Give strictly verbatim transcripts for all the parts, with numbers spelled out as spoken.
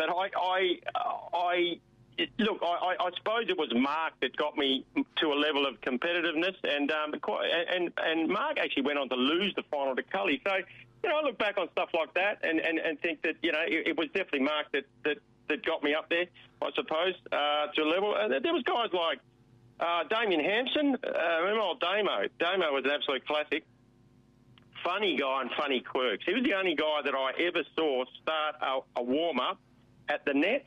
But I, I, I look, I, I suppose it was Mark that got me to a level of competitiveness, and um, and and Mark actually went on to lose the final to Cully. So, you know, I look back on stuff like that and, and, and think that, you know, it, it was definitely Mark that, that, that got me up there, I suppose, uh, to a level. And there was guys like uh, Damien Hampson. Uh, remember old Damo? Damo was an absolute classic. Funny guy and funny quirks. He was the only guy that I ever saw start a, a warm-up at the net.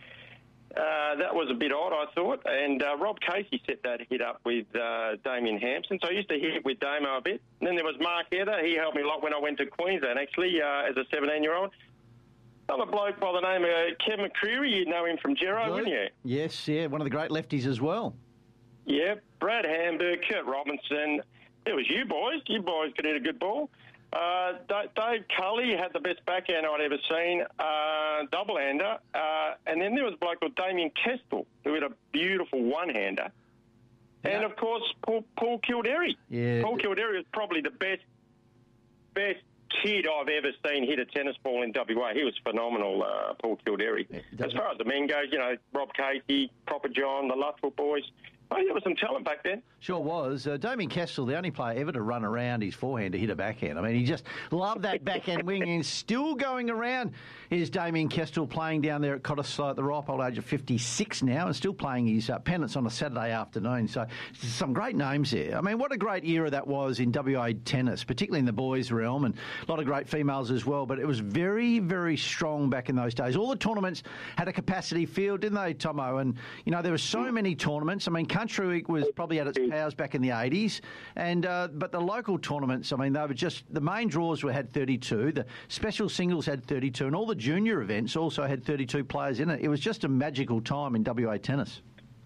Uh, that was a bit odd, I thought. And uh, Rob Casey set that hit up with uh, Damien Hampson. So I used to hit with Damo a bit. And then there was Mark Heather. He helped me a lot when I went to Queensland, actually, uh, as a seventeen-year-old. Another bloke by the name of Kevin McCreery. You'd know him from Gero, wouldn't you? Yes, yeah, one of the great lefties as well. Yeah, Brad Hamburg, Kurt Robinson. It was you boys. You boys could hit a good ball. Uh, Dave Cully had the best backhand I'd ever seen, uh, double-hander. Uh, and then there was a bloke called Damien Kestel, who had a beautiful one-hander. Yeah. And, of course, Paul, Paul Kildare. Yeah. Paul Kildare was probably the best best kid I've ever seen hit a tennis ball in W A. He was phenomenal, uh, Paul Kildare. Yeah, as far as the men goes, you know, Rob Casey, Proper John, the Luttrell boys. Oh, there was some talent back then. Sure was. Uh, Damien Kestel, the only player ever to run around his forehand to hit a backhand. I mean, he just loved that backhand wing, and still going around is Damien Kestel playing down there at Cottesloe at the ripe old age of fifty-six now, and still playing his uh, pennants on a Saturday afternoon. So some great names there. I mean, what a great era that was in W A tennis, particularly in the boys' realm, and a lot of great females as well. But it was very, very strong back in those days. All the tournaments had a capacity field, didn't they, Tomo? And, you know, there were so many tournaments. I mean, Country Week was probably at its powers back in the eighties, and uh, but the local tournaments, I mean, they were just, the main draws were had thirty-two, the special singles had thirty-two, and all the junior events also had thirty-two players in it. It was just a magical time in W A tennis.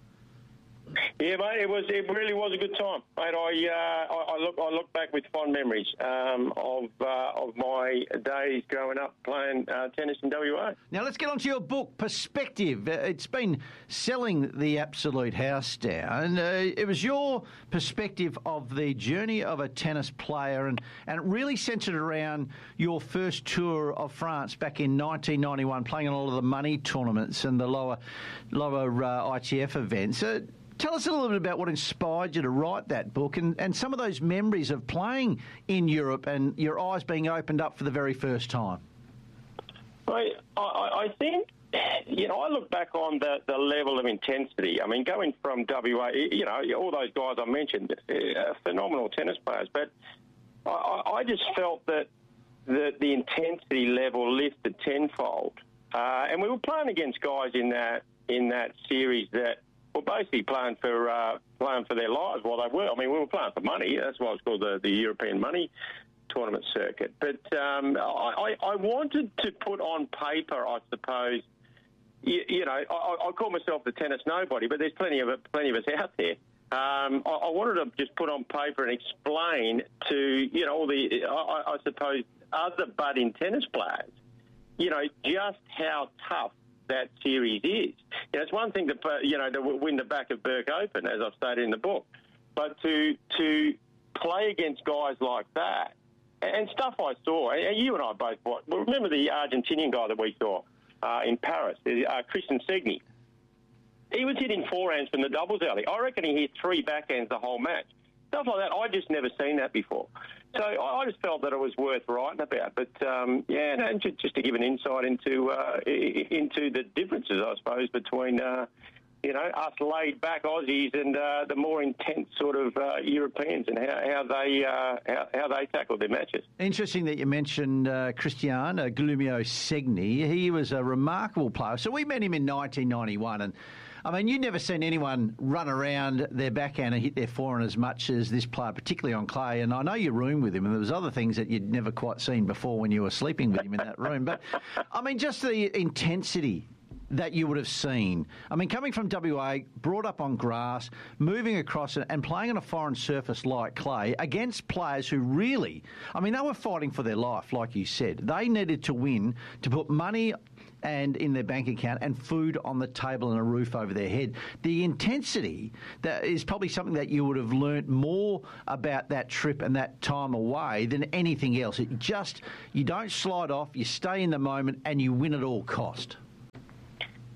Yeah, mate, it was. It really was a good time, mate. I uh, I, I look I look back with fond memories um, of uh, of my days growing up playing uh, tennis in W A. Now let's get on to your book, Perspective. It's been selling the absolute house down. Uh, it was your perspective of the journey of a tennis player, and, and it really centred around your first tour of France back in nineteen ninety-one, playing in all of the money tournaments and the lower lower uh, I T F events. Uh, Tell us a little bit about what inspired you to write that book, and, and some of those memories of playing in Europe and your eyes being opened up for the very first time. I, I, I think, you know, I look back on the, the level of intensity. I mean, going from W A, you know, all those guys I mentioned, uh, phenomenal tennis players, but I, I just felt that the, the intensity level lifted tenfold. Uh, and we were playing against guys in that in that series that were basically playing for uh, playing for their lives while they were. I mean, we were playing for money. That's why it's called the, the European Money Tournament Circuit. But um, I, I wanted to put on paper, I suppose, you, you know, I, I call myself the tennis nobody, but there's plenty of it, plenty of us out there. Um, I, I wanted to just put on paper and explain to, you know, all the, I, I suppose, other budding tennis players, you know, just how tough that series is. You know, it's one thing to, you know, to win the back of Burke Open, as I've stated in the book, but to to play against guys like that and stuff I saw, and you and I both watched. Well, remember the Argentinian guy that we saw uh, in Paris, uh, Christian Segni. He was hitting forehands from the doubles alley. I reckon he hit three backhands the whole match. Stuff like that, I just never seen that before. So I just felt that it was worth writing about. But, um, yeah, no, just, just to give an insight into uh, into the differences, I suppose, between, uh, you know, us laid-back Aussies and uh, the more intense sort of uh, Europeans and how, how they uh, how, how they tackled their matches. Interesting that you mentioned uh, Christian uh, Guglielmo Segni. He was a remarkable player. So we met him in nineteen ninety-one, and I mean, you'd never seen anyone run around their backhand and hit their forehand as much as this player, particularly on clay. And I know you roomed with him, and there was other things that you'd never quite seen before when you were sleeping with him in that room. But, I mean, just the intensity that you would have seen. I mean, coming from W A, brought up on grass, moving across it and playing on a foreign surface like clay against players who really, I mean, they were fighting for their life, like you said. They needed to win to put money and in their bank account and food on the table and a roof over their head. The intensity that is probably something that you would have learnt more about that trip and that time away than anything else. It just, you don't slide off, you stay in the moment and you win at all cost.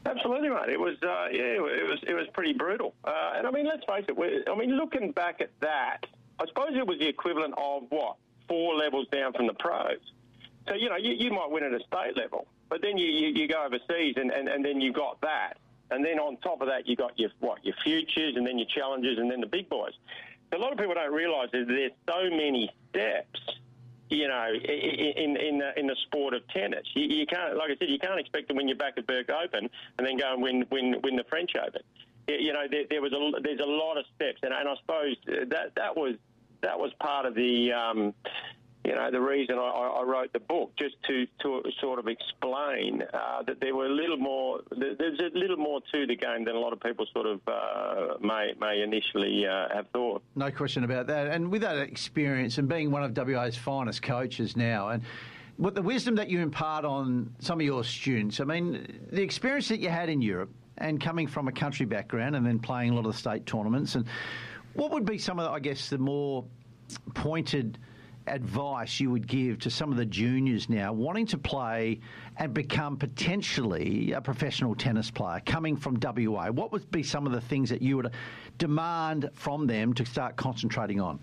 Absolutely, mate. It was, uh, yeah, it was, it was pretty brutal. Uh, and I mean, let's face it. We're, I mean, looking back at that, I suppose it was the equivalent of what four levels down from the pros. So you know, you, you might win at a state level, but then you, you, you go overseas, and, and, and then you got that, and then on top of that, you got your what your futures, and then your challengers, and then the big boys. So a lot of people don't realise that there's so many steps. You know, in in the, in the sport of tennis, you, you can't, like I said, you can't expect to win your back at Berk Open and then go and win win win the French Open. You know, there, there was a there's a lot of steps, and, and I suppose that that was that was part of the um, you know the reason I, I wrote the book, just to, to sort of explain uh, that there were a little more there's a little more to the game than a lot of people sort of uh, may may initially uh, have thought. No question about that. And with that experience and being one of W A's finest coaches now, and with the wisdom that you impart on some of your students, I mean, the experience that you had in Europe and coming from a country background and then playing a lot of the state tournaments, and what would be some of, I guess, the more pointed advice you would give to some of the juniors now wanting to play and become potentially a professional tennis player coming from W A? What would be some of the things that you would demand from them to start concentrating on?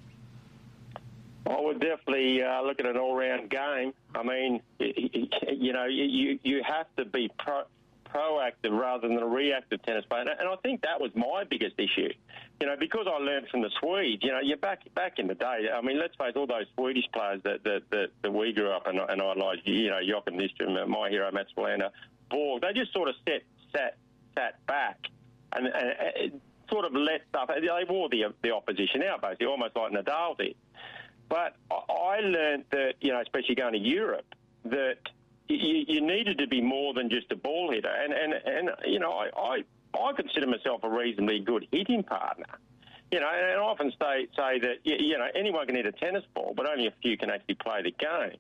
I would definitely uh, look at an all-round game. I mean, you know, you you have to be pro- proactive rather than a reactive tennis player. And I think that was my biggest issue. You know, because I learned from the Swedes, you know, you're back back in the day. I mean, let's face all those Swedish players that that, that, that we grew up and, and idolised, you know, Joachim Nyström, my hero, Mats Wilander, Borg, they just sort of sat, sat, sat back and, and, and sort of let stuff, they wore the, the opposition out, basically, almost like Nadal did. But I learned that, you know, especially going to Europe, that you, you needed to be more than just a ball hitter. And, and, and you know, I, I I consider myself a reasonably good hitting partner. You know, and I often say, say that, you know, anyone can hit a tennis ball, but only a few can actually play the game.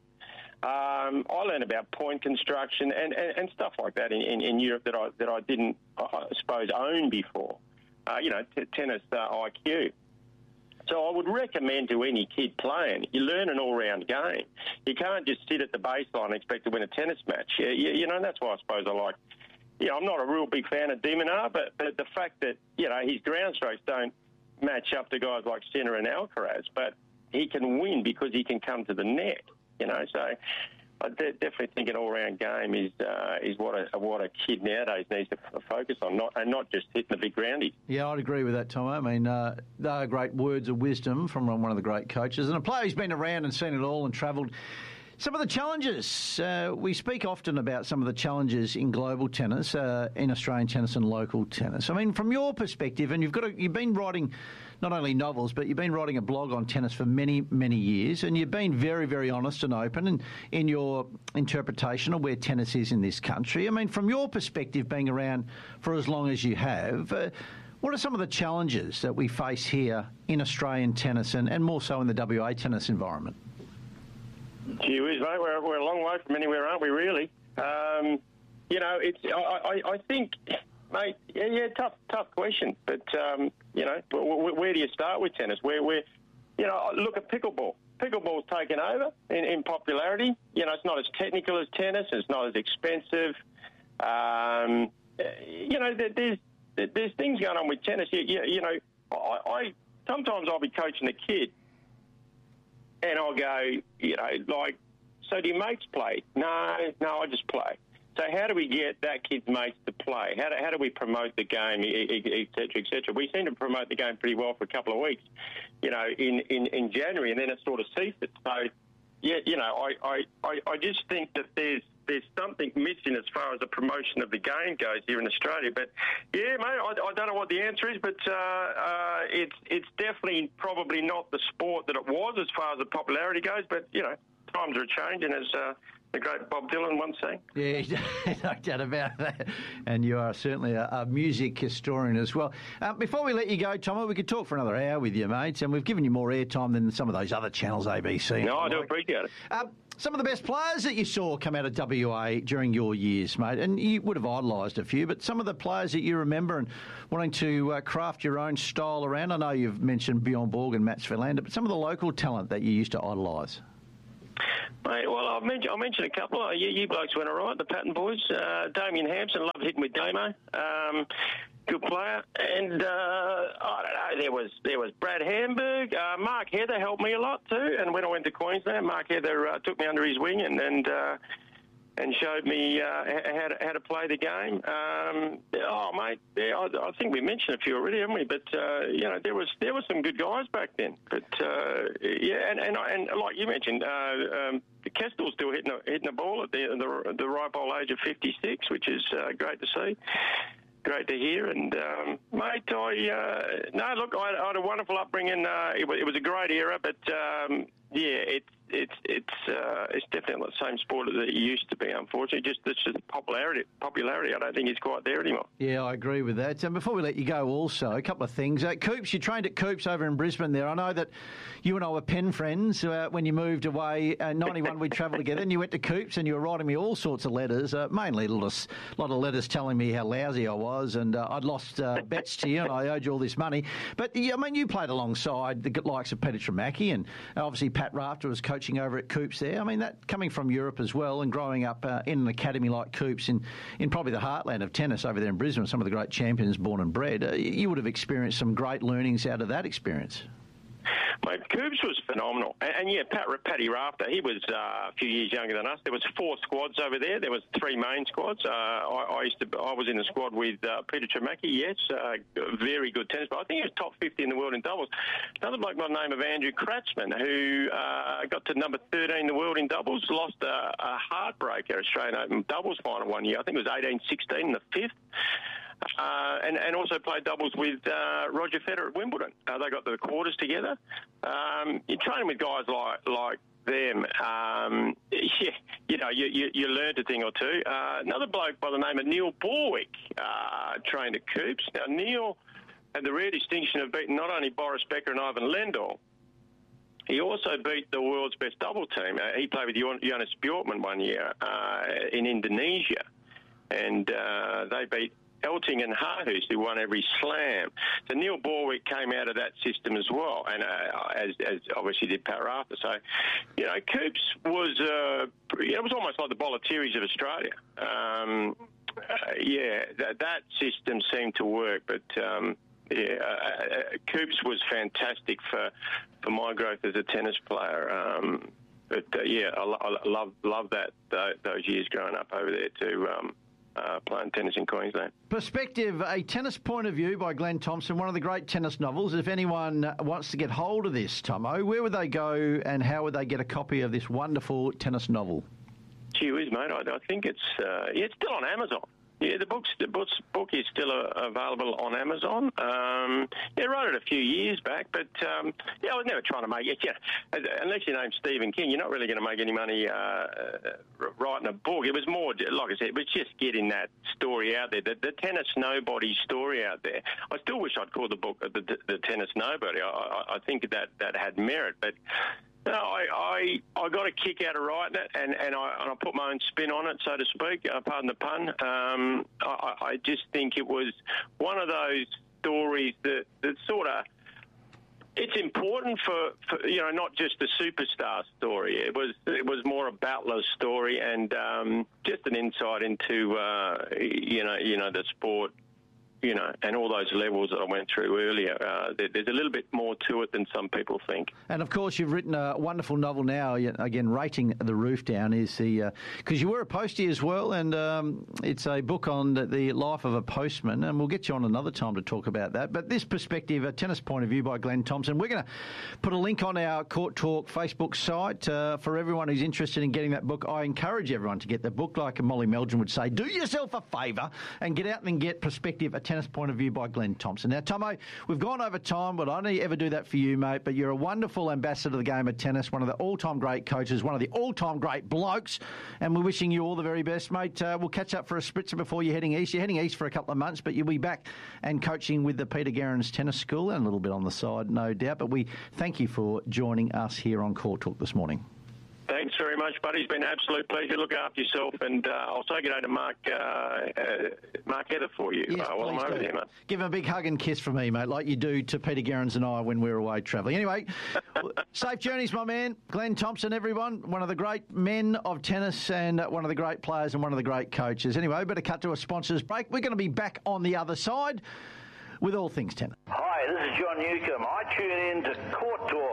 Um, I learned about point construction and, and, and stuff like that in, in, in Europe that I that I didn't, I suppose, own before. Uh, you know, t- tennis uh, I Q. So I would recommend to any kid playing, you learn an all-round game. You can't just sit at the baseline and expect to win a tennis match. You, you, you know, and that's why I suppose I like, you know, I'm not a real big fan of De Minaur, but, but the fact that, you know, his ground strokes don't match up to guys like Sinner and Alcaraz, but he can win because he can come to the net, you know. So I de- definitely think an all-round game is uh, is what a what a kid nowadays needs to f- focus on, not and not just hitting the big groundies. Yeah, I'd agree with that, Tom. I mean, uh, they are great words of wisdom from one of the great coaches, and a player who's been around and seen it all and travelled. Some of the challenges. Uh, we speak often about some of the challenges in global tennis, uh, in Australian tennis and local tennis. I mean, from your perspective, and you've got a, you've been writing not only novels, but you've been writing a blog on tennis for many, many years, and you've been very, very honest and open in, in your interpretation of where tennis is in this country. I mean, from your perspective, being around for as long as you have, uh, what are some of the challenges that we face here in Australian tennis and, and more so in the W A tennis environment? Gee whiz, mate, we're, we're a long way from anywhere, aren't we, really? Um, you know, it's. I, I, I think, mate, yeah, yeah, tough tough question. But, um, you know, where, where do you start with tennis? Where, where, you know, look at pickleball. Pickleball's taken over in, in popularity. You know, it's not as technical as tennis. It's not as expensive. Um, you know, there, there's there's things going on with tennis. You, you, you know, I, I sometimes I'll be coaching a kid, and I'll go, you know, like, so do your mates play? No, no, I just play. So how do we get that kid's mates to play? How do, how do we promote the game, et cetera, et cetera? We seem to promote the game pretty well for a couple of weeks, you know, in, in, in January, and then it sort of ceased. So, yeah, you know, I, I, I just think that there's there's something missing as far as the promotion of the game goes here in Australia. But, yeah, mate, I, I don't know what the answer is, but uh, uh, it's it's definitely probably not the sport that it was as far as the popularity goes. But, you know, times are changing, as uh, the great Bob Dylan once sang. Yeah, no doubt about that. And you are certainly a, a music historian as well. Uh, before we let you go, Tomo, we could talk for another hour with you, mate, and we've given you more airtime than some of those other channels, A B C. No, I do appreciate it. Uh, some of the best players that you saw come out of W A during your years, mate, and you would have idolised a few, but some of the players that you remember and wanting to uh, craft your own style around. I know you've mentioned Bjorn Borg and Mats Wilander, but some of the local talent that you used to idolise. Mate, well, I'll mention, I'll mention a couple. Uh, you, you blokes went all right, the Patton boys. Uh, Damien Hampson, loved hitting with Damo. Um, good player. And, uh, I don't know, there was there was Brad Hamburg. Uh, Mark Heather helped me a lot too. And when I went to Queensland, Mark Heather uh, took me under his wing and... and uh, and showed me uh, how, to, how to play the game. Um, oh, mate, yeah, I, I think we mentioned a few already, haven't we? But, uh, you know, there was there were some good guys back then. But, uh, yeah, and, and and like you mentioned, uh, um, Kestel's still hitting a, hitting a ball at the, the, the ripe old age of fifty-six, which is uh, great to see. Great to hear. And, um, mate, I... Uh, no, look, I, I had a wonderful upbringing. Uh, it, was, it was a great era, but, um, yeah, it's it's it's uh, it's definitely not the same sport that it used to be, unfortunately. Just it's just popularity. Popularity, I don't think is quite there anymore. Yeah, I agree with that. And before we let you go, also a couple of things. Uh, Coops, you trained at Coops over in Brisbane. There, I know that you and I were pen friends uh, when you moved away. In uh, ninety-one, we travelled together, and you went to Coops, and you were writing me all sorts of letters, uh, mainly a lot of, lot of letters telling me how lousy I was, and uh, I'd lost uh, bets to you, and I owed you all this money. But yeah, I mean, you played alongside the likes of Peter Tremacki, and obviously Pat Rafter was coaching over at Coops there. I mean, that coming from Europe as well and growing up uh, in an academy like Coops in, in probably the heartland of tennis over there in Brisbane, some of the great champions born and bred, uh, you would have experienced some great learnings out of that experience. Mate, Coops was phenomenal. And, and yeah, Pat, Paddy Rafter, he was uh, a few years younger than us. There was four squads over there. There was three main squads. Uh, I, I used to, I was in the squad with uh, Peter Tremacki, yes, uh, very good tennis player. I think he was top fifty in the world in doubles. Another bloke by the name of Andrew Kratzmann, who uh, got to number thirteen in the world in doubles, lost a, a heartbreaker Australian Open doubles final one year. I think it was eighteen sixteen in the fifth. Uh, and, and also played doubles with uh, Roger Federer at Wimbledon. Uh, they got to the quarters together. Um, you're training with guys like like them. Um, yeah, you know, you, you, you learned a thing or two. Uh, another bloke by the name of Neil Borwick uh, trained at Coops. Now, Neil had the rare distinction of beating not only Boris Becker and Ivan Lendl, he also beat the world's best double team. Uh, he played with Jonas Bjorkman one year uh, in Indonesia, and uh, they beat Elting and Harhus, who won every slam. So Neil Borwick came out of that system as well, and uh, as, as obviously did Pat Rafter. So, you know, Coops was, uh, it was almost like the Bollettieri of Australia. Um, uh, yeah, that, that system seemed to work, but um, yeah, uh, Coops was fantastic for for my growth as a tennis player. Um, but uh, yeah, I, I love love that uh, those years growing up over there too. Um, Uh, playing tennis in Queensland. Perspective, A Tennis Point of View by Glenn Thompson, one of the great tennis novels. If anyone wants to get hold of this, Tomo, where would they go and how would they get a copy of this wonderful tennis novel? Gee whiz, mate, I, I think it's uh, yeah, it's still on Amazon. Yeah, the book's, the book's, book is still uh, available on Amazon. Um, yeah, I wrote it a few years back, but um, yeah, I was never trying to make it. Yeah, unless your name's Stephen King, you're not really going to make any money uh, writing a book. It was more, like I said, it was just getting that story out there, the, the tennis nobody story out there. I still wish I'd called the book the, the, the Tennis Nobody. I, I, I think that that had merit, but. No, I, I I got a kick out of writing it, and, and, I, and I put my own spin on it, so to speak, uh, pardon the pun. Um, I, I just think it was one of those stories that, that sort of, it's important for, for, you know, not just the superstar story. It was it was more a battler's story and um, just an insight into, uh, you know, you know, the sport. You know, and all those levels that I went through earlier. Uh, there, there's a little bit more to it than some people think. And, of course, you've written a wonderful novel now. Again, Rating the Roof Down is the... Because uh, you were a postie as well, and um, it's a book on the, the life of a postman, and we'll get you on another time to talk about that. But this perspective, A Tennis Point of View by Glenn Thompson, we're going to put a link on our Court Talk Facebook site uh, for everyone who's interested in getting that book. I encourage everyone to get the book, like Molly Meldrum would say. Do yourself a favour and get out and get Perspective, A Tennis Point of View by Glenn Thompson. Now, Tomo, we've gone over time, but I don't ever do that for you, mate, but you're a wonderful ambassador to the game of tennis, one of the all-time great coaches, one of the all-time great blokes, and we're wishing you all the very best, mate. Uh, we'll catch up for a spritzer before you're heading east. You're heading east for a couple of months, but you'll be back and coaching with the Peter Gerrans Tennis School and a little bit on the side, no doubt, but we thank you for joining us here on Court Talk this morning. Thanks very much, buddy. It's been an absolute pleasure. Look after yourself, and uh, I'll say good day to Mark uh, uh, Mark Heather for you yes, uh, while I'm over do. there, mate. Give him a big hug and kiss from me, mate, like you do to Peter Gerrans and I when we're away travelling. Anyway, safe journeys, my man. Glenn Thompson, everyone. One of the great men of tennis and one of the great players and one of the great coaches. Anyway, better cut to a sponsors break. We're going to be back on the other side with all things tennis. Hi, this is John Newcombe. I tune in to Court Talk